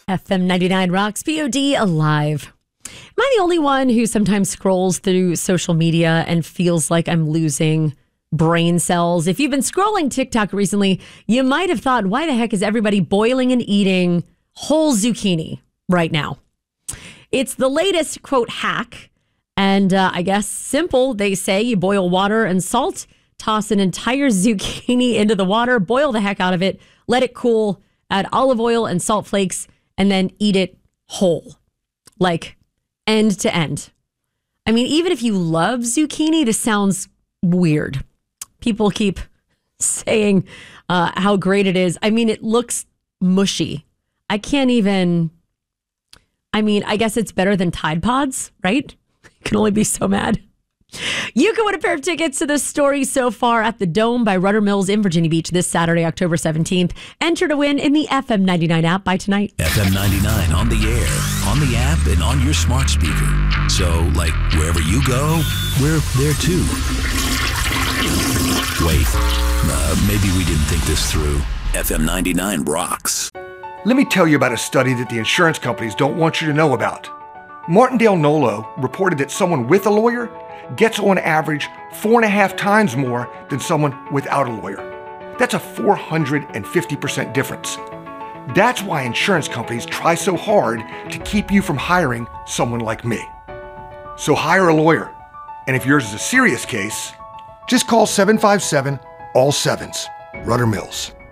FM 99 Rocks, POD Alive. Am I the only one who sometimes scrolls through social media and feels like I'm losing brain cells? If you've been scrolling TikTok recently, you might have thought, why the heck is everybody boiling and eating whole zucchini right now? It's the latest, quote, hack. And I guess simple. They say you boil water and salt, toss an entire zucchini into the water, boil the heck out of it, let it cool, add olive oil and salt flakes, and then eat it whole, like end to end. I mean, even if you love zucchini, this sounds weird. People keep saying how great it is. I mean, it looks mushy. I can't even, I guess it's better than Tide Pods, right? Can only be so mad. You can win a pair of tickets to the Story So Far at the Dome by Rudder Mills in Virginia Beach this Saturday, October 17th. Enter to win in the FM 99 app by tonight. FM 99 on the air, on the app, and on your smart speaker. So, like, wherever you go, we're there too. Wait, maybe we didn't think this through. FM 99 rocks. Let me tell you about a study that the insurance companies don't want you to know about. Martindale Nolo reported that someone with a lawyer gets on average 4.5 times more than someone without a lawyer. That's a 450% difference. That's why insurance companies try so hard to keep you from hiring someone like me. So hire a lawyer. And if yours is a serious case, just call 757-ALL-7s, Rudder Mills.